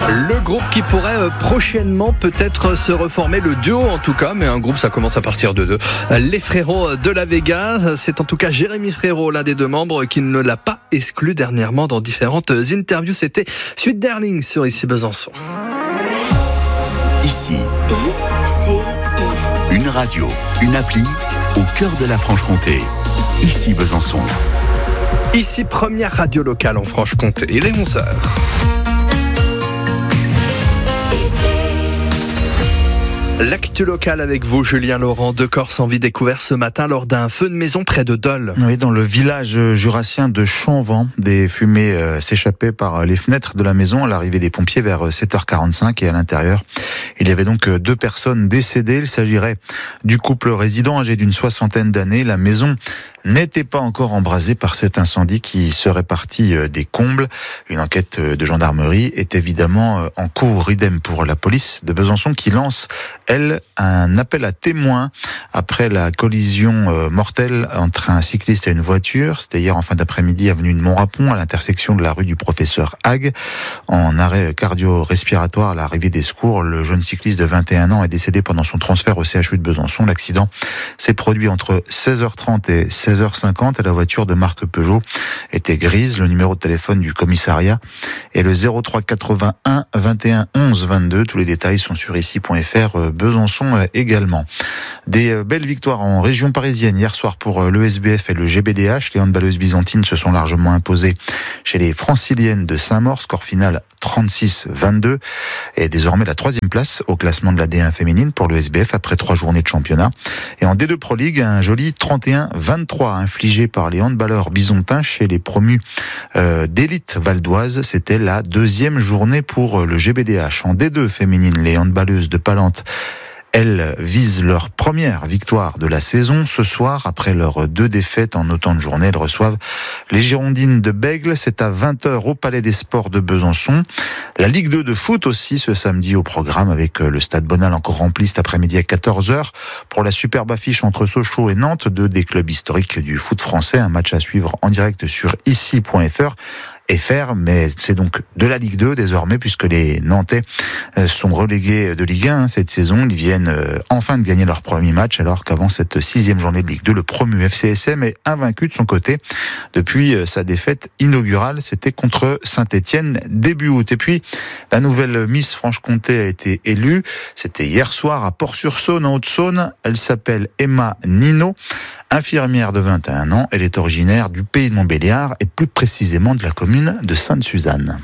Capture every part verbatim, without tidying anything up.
Le groupe qui pourrait euh, prochainement peut-être se reformer, le duo en tout cas, mais un groupe ça commence à partir de deux. Les Frérots de la Vega, c'est en tout cas Jérémy Frérot, l'un des deux membres, qui ne l'a pas exclu dernièrement dans différentes interviews. C'était Suite Darling sur Ici Besançon. Ici, une radio, une appli au cœur de la Franche-Comté. Ici Besançon. Ici, première radio locale en Franche-Comté. Il est onze heures. L'actu locale avec vous, Julien Laurent, deux corps sans vie découverts ce matin lors d'un feu de maison près de Dole. Oui, dans le village jurassien de Champvent, des fumées euh, s'échappaient par les fenêtres de la maison à l'arrivée des pompiers vers sept heures quarante-cinq et à l'intérieur, il y avait donc deux personnes décédées. Il s'agirait du couple résident âgé d'une soixantaine d'années. La maison n'était pas encore embrasée par cet incendie qui serait parti des combles. Une enquête de gendarmerie est évidemment en cours. Idem pour la police de Besançon qui lance, elle, un appel à témoins après la collision mortelle entre un cycliste et une voiture. C'était hier en fin d'après-midi avenue de Montrapon à l'intersection de la rue du Professeur Hague. En arrêt cardio-respiratoire à l'arrivée des secours, le jeune cycliste de vingt et un ans est décédé pendant son transfert au C H U de Besançon. L'accident s'est produit entre seize heures trente et seize heures cinquante et la voiture de marque Peugeot était grise. Le numéro de téléphone du commissariat est le zéro trois quatre-vingt-un vingt et un onze vingt-deux. Tous les détails sont sur ici point f r. Besançon également. Des belles victoires en région parisienne hier soir pour l'E S B F et le G B D H. Les handballeuses byzantines se sont largement imposées chez les franciliennes de Saint-Maur. Score final trente-six vingt-deux. Et désormais la troisième place au classement de la D un féminine pour l'E S B F après trois journées de championnat. Et en D deux Pro League, un joli trente et un vingt-trois infligé par les handballeurs byzantins chez les promus euh, d'élite valdoise. C'était la deuxième journée pour le G B D H. En D deux féminine, les handballeuses de Palente, elles visent leur première victoire de la saison. Ce soir, après leurs deux défaites en autant de journées, elles reçoivent les Girondines de Bègle. C'est à vingt heures au Palais des Sports de Besançon. La Ligue deux de foot aussi ce samedi au programme avec le Stade Bonal encore rempli cet après-midi à quatorze heures pour la superbe affiche entre Sochaux et Nantes, deux des clubs historiques du foot français. Un match à suivre en direct sur ici point f r. F R, mais c'est donc de la Ligue deux désormais puisque les Nantais sont relégués de Ligue un cette saison. Ils viennent enfin de gagner leur premier match alors qu'avant cette sixième journée de Ligue deux, le promu F C S M est invaincu de son côté depuis sa défaite inaugurale. C'était contre Saint-Étienne début août. Et puis la nouvelle Miss Franche-Comté a été élue. C'était hier soir à Port-sur-Saône en Haute-Saône. Elle s'appelle Emma Nino. Infirmière de vingt et un ans, elle est originaire du pays de Montbéliard et plus précisément de la commune de Sainte-Suzanne.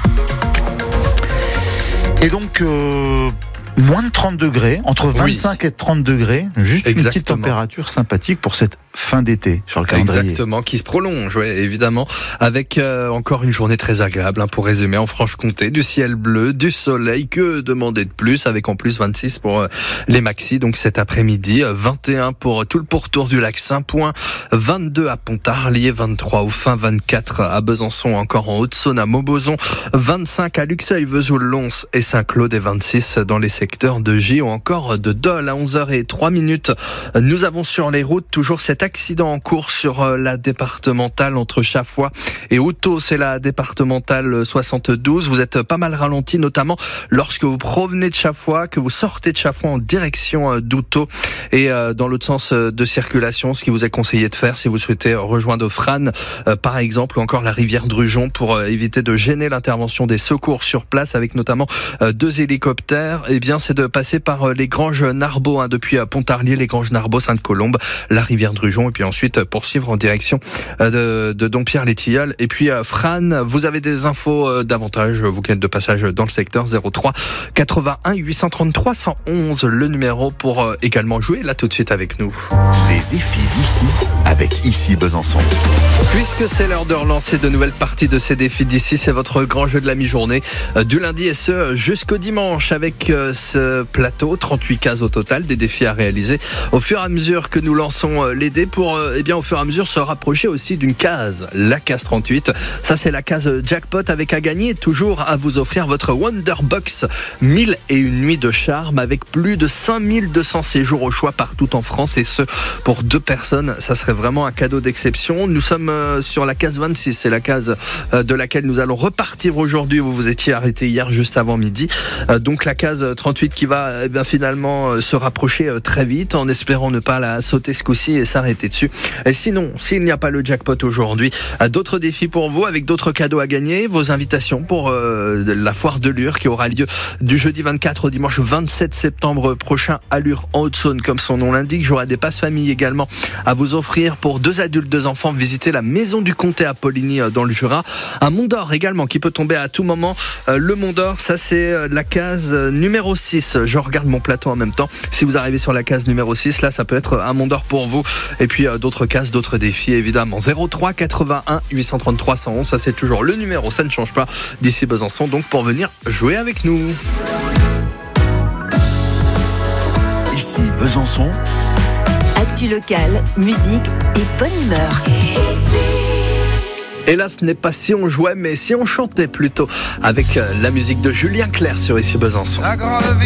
Et donc, euh, moins de trente degrés, entre vingt-cinq oui. et trente degrés, juste Exactement. Une petite température sympathique pour cette fin d'été sur le calendrier. Exactement, qui se prolonge, ouais, évidemment, avec euh, encore une journée très agréable, hein, pour résumer, en Franche-Comté, du ciel bleu, du soleil, que demander de plus, avec en plus vingt-six pour euh, les maxis, donc cet après-midi, euh, vingt et un pour tout le pourtour du lac Saint-Point, vingt-deux à Pontarlier, vingt-trois au Fin, vingt-quatre à Besançon, encore en Haute-Saône, à Mauboson, vingt-cinq à Luxeuil, Vesoul, Lons et Saint-Claude, et vingt-six dans les secteurs de Gy ou encore de Dole. À onze heures trois minutes, nous avons sur les routes toujours cette accident en cours sur la départementale entre Chaffois et Houtot. C'est la départementale soixante-douze. Vous êtes pas mal ralenti, notamment lorsque vous provenez de Chaffois, que vous sortez de Chaffois en direction d'Houtot et dans l'autre sens de circulation. Ce qui vous est conseillé de faire si vous souhaitez rejoindre Frane, par exemple, ou encore la rivière Drujon pour éviter de gêner l'intervention des secours sur place avec notamment deux hélicoptères. Eh bien, c'est de passer par les Granges Narbeau, hein, depuis Pontarlier, les Granges Narbeau, Sainte-Colombe, la rivière Drujon, et puis ensuite poursuivre en direction de, de Dompierre-les-Tilleuls. Et puis à Frane, vous avez des infos davantage, vous qui êtes de passage dans le secteur, zéro trois quatre-vingt-un huit cent trente-trois cent onze, le numéro pour également jouer là tout de suite avec nous. Les défis d'ici avec Ici Besançon. Puisque c'est l'heure de relancer de nouvelles parties de ces défis d'ici, c'est votre grand jeu de la mi-journée du lundi et ce jusqu'au dimanche avec ce plateau, trente-huit cases au total, des défis à réaliser au fur et à mesure que nous lançons les dés pour, eh bien, au fur et à mesure se rapprocher aussi d'une case, la case trente-huit. Ça, c'est la case jackpot avec à gagner, toujours à vous offrir votre Wonderbox mille et une nuits de charme avec plus de cinq mille deux cents séjours au choix partout en France et ce pour deux personnes. Ça serait vraiment un cadeau d'exception. Nous sommes sur la case vingt-six, c'est la case de laquelle nous allons repartir aujourd'hui. Vous vous étiez arrêté hier juste avant midi. Donc la case trente-huit qui va eh bien, finalement se rapprocher très vite en espérant ne pas la sauter ce coup-ci et s'arrêter dessus. Et sinon, s'il n'y a pas le jackpot aujourd'hui, d'autres défis pour vous avec d'autres cadeaux à gagner, vos invitations pour euh, la foire de Lure qui aura lieu du jeudi vingt-quatre au dimanche vingt-sept septembre prochain à Lure en Haute-Saône comme son nom l'indique. J'aurai des passes famille également à vous offrir pour deux adultes, deux enfants, visiter la maison du comté à Poligny dans le Jura. Un Mont d'Or également qui peut tomber à tout moment. Euh, le Mont d'Or, ça c'est la case numéro six. Je regarde mon plateau en même temps. Si vous arrivez sur la case numéro six, là ça peut être un Mont d'Or pour vous. Et puis euh, d'autres cases, d'autres défis évidemment. zéro trois quatre-vingt-un huit cent trente-trois cent onze, ça c'est toujours le numéro, ça ne change pas d'ici Besançon. Donc pour venir jouer avec nous. Ici Besançon. Actu locale, musique et bonne humeur. Et là, ce n'est pas si on jouait, mais si on chantait plutôt avec la musique de Julien Clerc sur Ici Besançon.